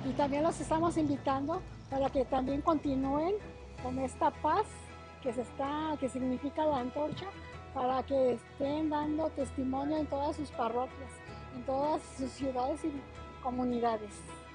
Y también los estamos invitando para que también continúen con esta paz que significa la antorcha, para que estén dando testimonio en todas sus parroquias, en todas sus ciudades y comunidades.